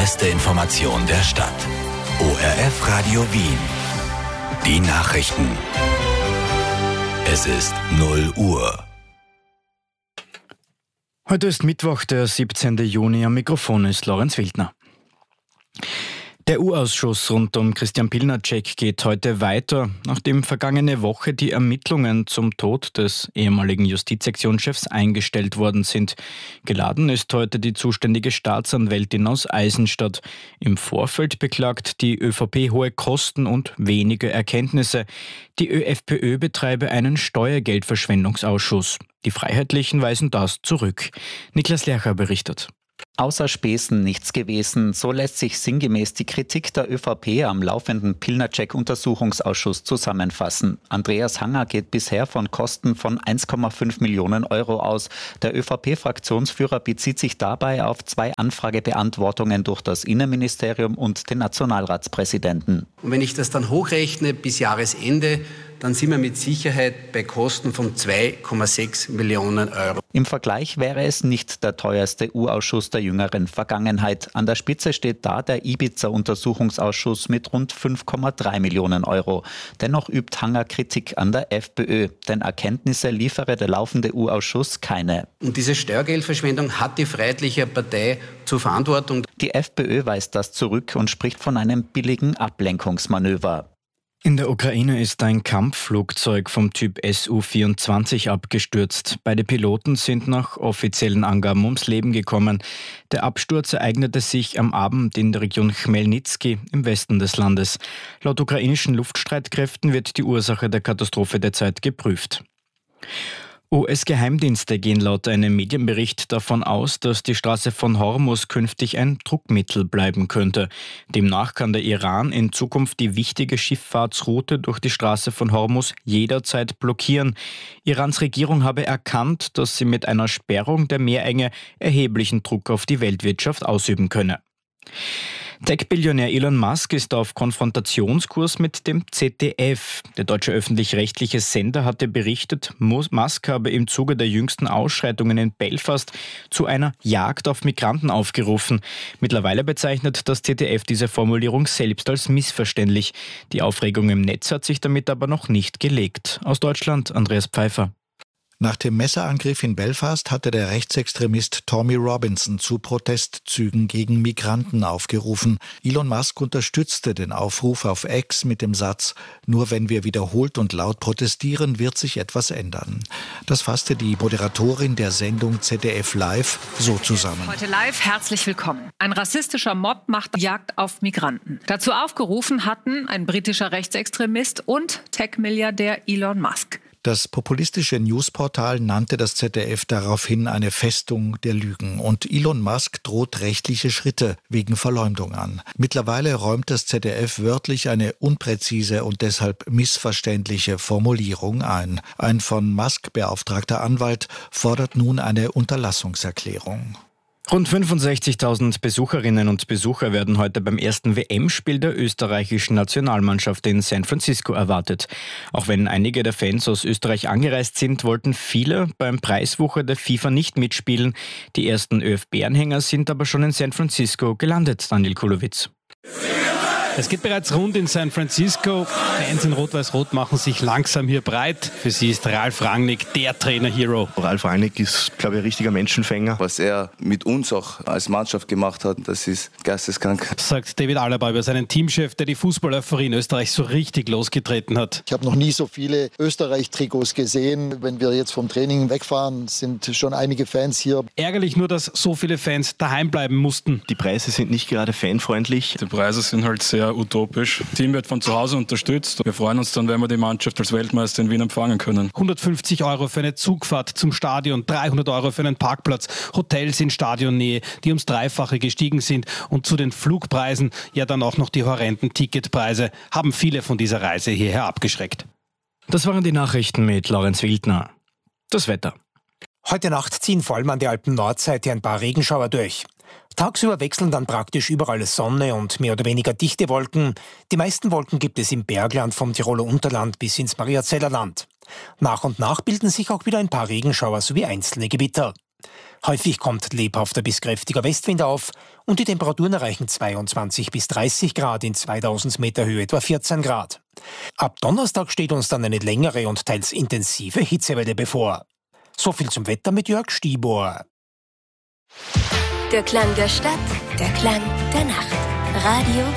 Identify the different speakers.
Speaker 1: erste Information der Stadt. ORF Radio Wien. Die Nachrichten. Es ist 0 Uhr.
Speaker 2: Heute ist Mittwoch, der 17. Juni. Am Mikrofon ist Lorenz Wildner. Der U-Ausschuss rund um Christian Pilnacek geht heute weiter, nachdem vergangene Woche die Ermittlungen zum Tod des ehemaligen Justizsektionschefs eingestellt worden sind. Geladen ist heute die zuständige Staatsanwältin aus Eisenstadt. Im Vorfeld beklagt die ÖVP hohe Kosten und wenige Erkenntnisse. Die ÖFPÖ betreibe einen Steuergeldverschwendungsausschuss. Die Freiheitlichen weisen das zurück. Niklas Lercher berichtet.
Speaker 3: Außer Späßen nichts gewesen. So lässt sich sinngemäß die Kritik der ÖVP am laufenden Pilnacek-Untersuchungsausschuss zusammenfassen. Andreas Hanger geht bisher von Kosten von 1,5 Millionen Euro aus. Der ÖVP-Fraktionsführer bezieht sich dabei auf 2 Anfragebeantwortungen durch das Innenministerium und den Nationalratspräsidenten.
Speaker 4: Und wenn ich das dann hochrechne bis Jahresende, dann sind wir mit Sicherheit bei Kosten von 2,6 Millionen Euro.
Speaker 3: Im Vergleich wäre es nicht der teuerste U-Ausschuss der jüngeren Vergangenheit. An der Spitze steht da der Ibiza-Untersuchungsausschuss mit rund 5,3 Millionen Euro. Dennoch übt Hanger Kritik an der FPÖ, denn Erkenntnisse liefere der laufende U-Ausschuss keine.
Speaker 4: Und diese Steuergeldverschwendung hat die Freiheitliche Partei zur Verantwortung.
Speaker 3: Die FPÖ weist das zurück und spricht von einem billigen Ablenkungsmanöver.
Speaker 2: In der Ukraine ist ein Kampfflugzeug vom Typ Su-24 abgestürzt. Beide Piloten sind nach offiziellen Angaben ums Leben gekommen. Der Absturz ereignete sich am Abend in der Region Chmelnyzki im Westen des Landes. Laut ukrainischen Luftstreitkräften wird die Ursache der Katastrophe derzeit geprüft. US-Geheimdienste gehen laut einem Medienbericht davon aus, dass die Straße von Hormuz künftig ein Druckmittel bleiben könnte. Demnach kann der Iran in Zukunft die wichtige Schifffahrtsroute durch die Straße von Hormuz jederzeit blockieren. Irans Regierung habe erkannt, dass sie mit einer Sperrung der Meerenge erheblichen Druck auf die Weltwirtschaft ausüben könne. Tech-Billionär Elon Musk ist auf Konfrontationskurs mit dem ZDF. Der deutsche öffentlich-rechtliche Sender hatte berichtet, Musk habe im Zuge der jüngsten Ausschreitungen in Belfast zu einer Jagd auf Migranten aufgerufen. Mittlerweile bezeichnet das ZDF diese Formulierung selbst als missverständlich. Die Aufregung im Netz hat sich damit aber noch nicht gelegt. Aus Deutschland, Andreas Pfeiffer.
Speaker 5: Nach dem Messerangriff in Belfast hatte der Rechtsextremist Tommy Robinson zu Protestzügen gegen Migranten aufgerufen. Elon Musk unterstützte den Aufruf auf X mit dem Satz: Nur wenn wir wiederholt und laut protestieren, wird sich etwas ändern. Das fasste die Moderatorin der Sendung ZDF Live so zusammen.
Speaker 6: Heute live, herzlich willkommen. Ein rassistischer Mob macht Jagd auf Migranten. Dazu aufgerufen hatten ein britischer Rechtsextremist und Tech-Milliardär Elon Musk.
Speaker 5: Das populistische Newsportal nannte das ZDF daraufhin eine Festung der Lügen und Elon Musk droht rechtliche Schritte wegen Verleumdung an. Mittlerweile räumt das ZDF wörtlich eine unpräzise und deshalb missverständliche Formulierung ein. Ein von Musk beauftragter Anwalt fordert nun eine Unterlassungserklärung.
Speaker 2: Rund 65.000 Besucherinnen und Besucher werden heute beim ersten WM-Spiel der österreichischen Nationalmannschaft in San Francisco erwartet. Auch wenn einige der Fans aus Österreich angereist sind, wollten viele beim Preiswucher der FIFA nicht mitspielen. Die ersten ÖFB-Anhänger sind aber schon in San Francisco gelandet, Daniel Kulowitz.
Speaker 7: Es geht bereits rund in San Francisco. Fans in Rot-Weiß-Rot machen sich langsam hier breit. Für sie ist Ralf Rangnick der Trainer-Hero.
Speaker 8: Ralf Rangnick ist, glaube ich, ein richtiger Menschenfänger.
Speaker 9: Was er mit uns auch als Mannschaft gemacht hat, das ist geisteskrank.
Speaker 7: Sagt David Alaba über seinen Teamchef, der die Fußballeuphorie in Österreich so richtig losgetreten hat.
Speaker 10: Ich habe noch nie so viele Österreich-Trikots gesehen. Wenn wir jetzt vom Training wegfahren, sind schon einige Fans hier.
Speaker 7: Ärgerlich nur, dass so viele Fans daheim bleiben mussten.
Speaker 8: Die Preise sind nicht gerade fanfreundlich.
Speaker 11: Die Preise sind halt sehr utopisch. Das Team wird von zu Hause unterstützt. Wir freuen uns dann, wenn wir die Mannschaft als Weltmeister in Wien empfangen können.
Speaker 7: 150 € für eine Zugfahrt zum Stadion, 300 € für einen Parkplatz, Hotels in Stadionnähe, die ums Dreifache gestiegen sind und zu den Flugpreisen ja dann auch noch die horrenden Ticketpreise haben viele von dieser Reise hierher abgeschreckt.
Speaker 2: Das waren die Nachrichten mit Lorenz Wildner. Das Wetter.
Speaker 12: Heute Nacht ziehen vor allem an der Alpen-Nordseite ein paar Regenschauer durch. Tagsüber wechseln dann praktisch überall Sonne und mehr oder weniger dichte Wolken. Die meisten Wolken gibt es im Bergland vom Tiroler Unterland bis ins Mariazellerland. Nach und nach bilden sich auch wieder ein paar Regenschauer sowie einzelne Gewitter. Häufig kommt lebhafter bis kräftiger Westwind auf und die Temperaturen erreichen 22 bis 30 Grad, in 2000 Meter Höhe etwa 14 Grad. Ab Donnerstag steht uns dann eine längere und teils intensive Hitzewelle bevor. So viel zum Wetter mit Jörg Stibor.
Speaker 13: Der Klang der Stadt, der Klang der Nacht. Radio